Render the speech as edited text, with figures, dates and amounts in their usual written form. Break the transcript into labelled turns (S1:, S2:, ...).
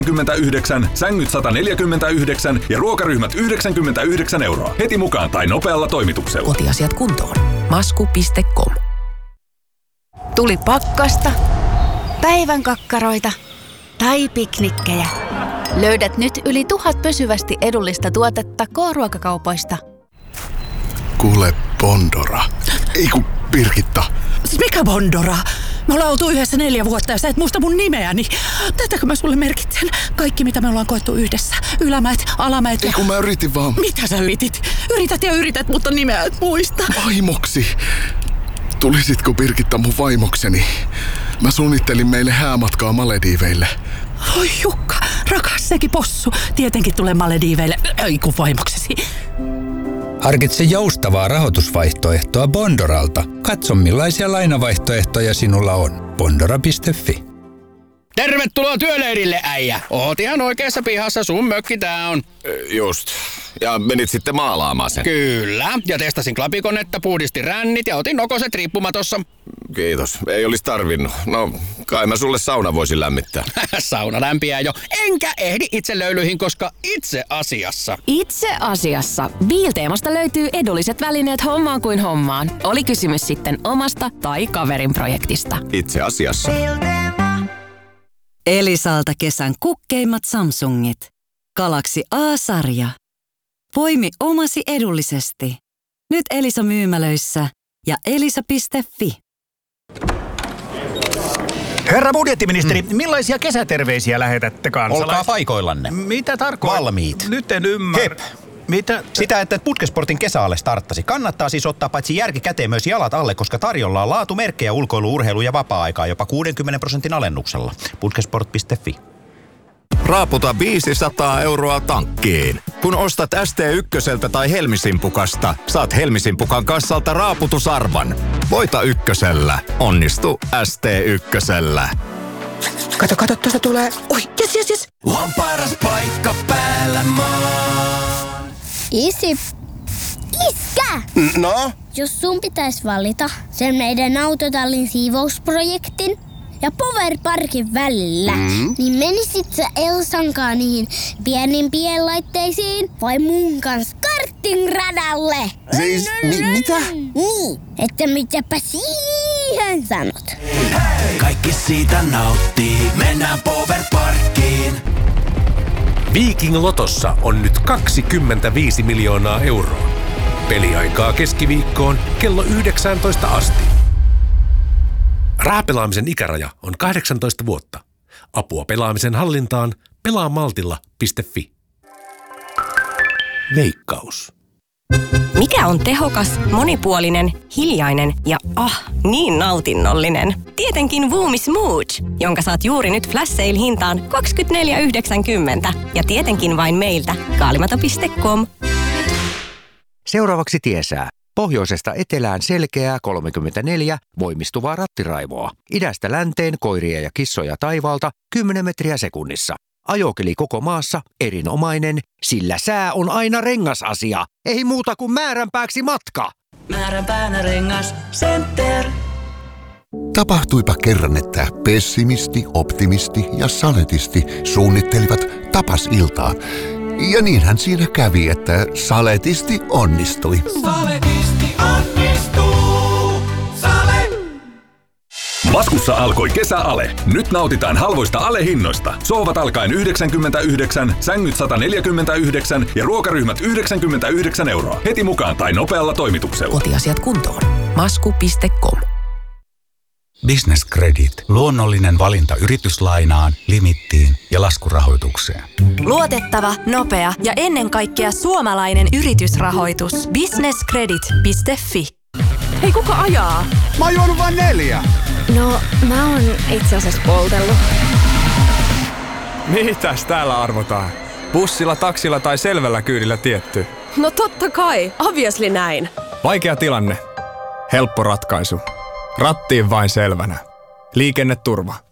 S1: 99, sängyt 149 ja ruokaryhmät 99 €. Heti mukaan tai nopealla toimituksella.
S2: Kotiasiat kuntoon. Masku.com.
S3: Tuli pakkasta, päivän kakkaroita tai piknikkejä. Löydät nyt yli 1000 pysyvästi edullista tuotetta K-ruokakaupoista.
S4: Kuule, Bondora. Ei kun Birgitta.
S5: Mikä Bondora? Me ollaan oltu yhdessä 4 vuotta ja sä et muista mun nimeäni. Tätäkö mä sulle merkitsen? Kaikki mitä me ollaan koettu yhdessä. Ylämäet, alamäet ja...
S4: Ei kun mä yritin vaan...
S5: Mitä sä yritit? Yrität, mutta nimeä et muista.
S4: Vaimoksi. Tulisitko Birgitta mun vaimokseni? Mä suunnittelin meille häämatkaa Malediiveille.
S5: Oi Jukka, rakas sekin possu. Tietenkin tulee Malediiveille. Ei kun vaimoksesi.
S6: Harkitse joustavaa rahoitusvaihtoehtoa Bondoralta. Katso millaisia lainavaihtoehtoja sinulla on. Bondora.fi.
S7: Tervetuloa työleirille, äijä. Oot ihan oikeassa pihassa, sun mökki tää on.
S8: Just. Ja menit sitten maalaamaan sen.
S7: Kyllä. Ja testasin klapikonetta, puhdistin rännit ja otin nokoset riippumatossa.
S8: Kiitos. Ei olisi tarvinnut. No, kai mä sulle sauna voisin lämmittää.
S7: Sauna lämpiää jo. Enkä ehdi itse löylyihin, koska itse asiassa
S9: Biilteemasta löytyy edulliset välineet hommaan kuin hommaan. Oli kysymys sitten omasta tai kaverin projektista.
S8: Itse asiassa.
S10: Elisalta kesän kukkeimmat Samsungit. Galaxy A-sarja. Poimi omasi edullisesti. Nyt Elisa myymälöissä ja elisa.fi.
S11: Herra budjettiministeri, millaisia kesäterveisiä lähetätte kansalaisille?
S12: Olkaa paikoillanne.
S11: Mitä tarkoittaa?
S12: Valmiit.
S11: Nyt en ymmärrä.
S12: Hep.
S11: Mitä?
S12: Sitä, että Putkesportin kesäalle starttasi. Kannattaa siis ottaa paitsi järki käteen myös jalat alle, koska tarjolla on laatumerkkejä ulkoilu, urheilu ja vapaa-aikaa jopa 60% alennuksella. Putkesport.fi.
S8: Raaputa 500 € tankkiin. Kun ostat ST1 tai Helmisimpukasta, saat Helmisimpukan kassalta raaputusarvan. Voita ykkösellä. Onnistu ST1.
S5: Kato, tuosta tulee. Oi, jes.
S13: On paras paikka päällä maan.
S14: Iskä!
S8: No?
S14: Jos sun pitäisi valita sen meidän autotallin siivousprojektin ja Powerparkin välillä, niin menisit sä Elsankaan niihin pienimpien laitteisiin vai mun kanssa kartingradalle?
S8: Siis, mitä?
S14: Niin, että mitäpä siihen sanot?
S13: Kaikki siitä nauttii, mennään Powerparkkiin.
S15: Viking Lotossa on nyt 25 miljoonaa €. Peliaikaa keskiviikkoon kello 19 asti. Rahapelaamisen ikäraja on 18 vuotta. Apua pelaamisen hallintaan pelaamaltilla.fi. Veikkaus.
S9: Mikä on tehokas, monipuolinen, hiljainen ja niin nautinnollinen? Tietenkin Voomi Smooch, jonka saat juuri nyt flash sale hintaan 24,90. Ja tietenkin vain meiltä kaalimato.com.
S16: Seuraavaksi tiesää. Pohjoisesta etelään selkeää 34, voimistuvaa rattiraivoa. Idästä länteen koiria ja kissoja taivaalta 10 metriä sekunnissa. Ajokeli koko maassa erinomainen, sillä sää on aina rengasasia. Ei muuta kuin määränpääksi matka.
S13: Määränpäänä Rengas Center.
S4: Tapahtuipa kerran, että pessimisti, optimisti ja saletisti suunnittelivat tapasiltaa. Ja niinhän siinä kävi, että saletisti onnistui.
S13: Saletisti onnistuu.
S1: Maskussa alkoi kesäale. Nyt nautitaan halvoista alehinnoista. Sohvat alkaen 99, sängyt 149 ja ruokaryhmät 99 €. Heti mukaan tai nopealla toimituksella.
S2: Kotiasiat kuntoon. Masku.com.
S17: Business Credit. Luonnollinen valinta yrityslainaan, limittiin ja laskurahoitukseen.
S18: Luotettava, nopea ja ennen kaikkea suomalainen yritysrahoitus. Businesscredit.fi.
S5: Hei, kuka ajaa?
S11: Mä oon juonut vain 4.
S18: No, mä oon itse asiassa poltellut.
S19: Mitäs täällä arvotaan? Bussilla, taksilla tai selvällä kyydillä tietty?
S18: No totta kai, obviously näin.
S19: Vaikea tilanne. Helppo ratkaisu. Rattiin vain selvänä. Liikenneturva.